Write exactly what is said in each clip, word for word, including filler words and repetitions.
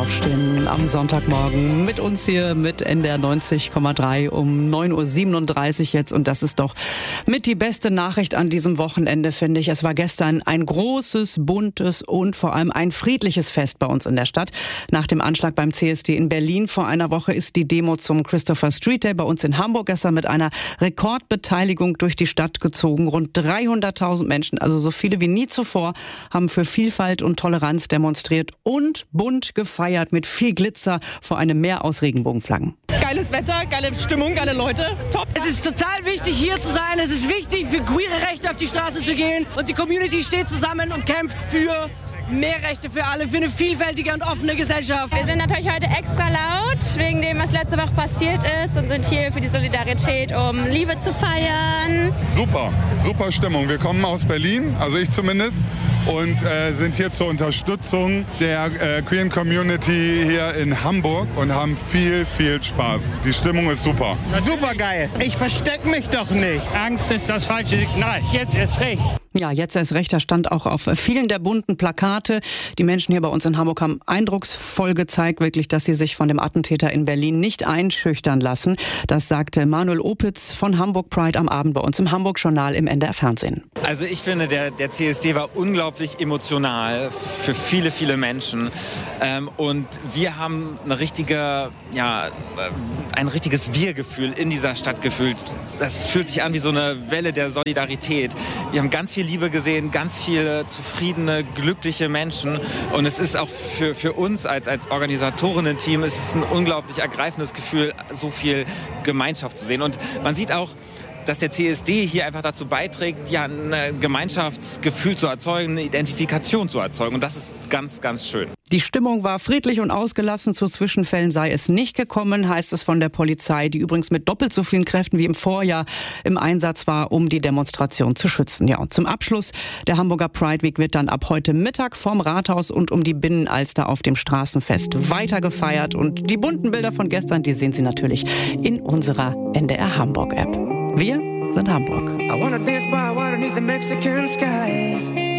Aufstehen am Sonntagmorgen mit uns hier mit N D R neunzig Komma drei um neun Uhr siebenunddreißig jetzt. Und das ist doch mit die beste Nachricht an diesem Wochenende, finde ich. Es war gestern ein großes, buntes und vor allem ein friedliches Fest bei uns in der Stadt. Nach dem Anschlag beim C S D in Berlin vor einer Woche ist die Demo zum Christopher Street Day bei uns in Hamburg gestern mit einer Rekordbeteiligung durch die Stadt gezogen. Rund dreihunderttausend Menschen, also so viele wie nie zuvor, haben für Vielfalt und Toleranz demonstriert und bunt gefeiert mit viel Glitzer vor einem Meer aus Regenbogenflaggen. Geiles Wetter, geile Stimmung, geile Leute, top. Es ist total wichtig, hier zu sein. Es ist wichtig, für queere Rechte auf die Straße zu gehen. Und die Community steht zusammen und kämpft für mehr Rechte für alle, für eine vielfältige und offene Gesellschaft. Wir sind natürlich heute extra laut, wegen dem, was letzte Woche passiert ist, und sind hier für die Solidarität, um Liebe zu feiern. Super, super Stimmung. Wir kommen aus Berlin, also ich zumindest, und äh, sind hier zur Unterstützung der äh, Queer Community hier in Hamburg und haben viel, viel Spaß. Die Stimmung ist super. Super geil. Ich versteck mich doch nicht. Angst ist das falsche Signal. Jetzt erst recht. Ja, jetzt erst recht, da stand auch auf vielen der bunten Plakate. Die Menschen hier bei uns in Hamburg haben eindrucksvoll gezeigt, wirklich, dass sie sich von dem Attentäter in Berlin nicht einschüchtern lassen. Das sagte Manuel Opitz von Hamburg Pride am Abend bei uns im Hamburg-Journal im N D R Fernsehen. Also ich finde, der, der C S D war unglaublich emotional für viele, viele Menschen. Ähm, und wir haben eine richtige, ja, ein richtiges Wir-Gefühl in dieser Stadt gefühlt. Das fühlt sich an wie so eine Welle der Solidarität. Wir haben ganz viel Liebe gesehen, ganz viele zufriedene, glückliche Menschen. Und es ist auch für, für uns als, als Organisatorinnen-Team ist es ein unglaublich ergreifendes Gefühl, so viel Gemeinschaft zu sehen. Und man sieht auch, dass der C S D hier einfach dazu beiträgt, ja, ein Gemeinschaftsgefühl zu erzeugen, eine Identifikation zu erzeugen. Und das ist ganz, ganz schön. Die Stimmung war friedlich und ausgelassen. Zu Zwischenfällen sei es nicht gekommen, heißt es von der Polizei, die übrigens mit doppelt so vielen Kräften wie im Vorjahr im Einsatz war, um die Demonstration zu schützen. Ja, und zum Abschluss der Hamburger Pride Week wird dann ab heute Mittag vom Rathaus und um die Binnenalster auf dem Straßenfest weiter gefeiert. Und die bunten Bilder von gestern, die sehen Sie natürlich in unserer N D R Hamburg App. Wir sind Hamburg. I wanna dance by water beneath the Mexican sky.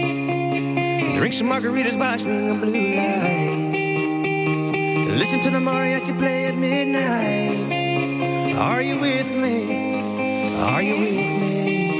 Drink some margaritas by swinging blue lights. Listen to the mariachi play at midnight. Are you with me? Are you with me?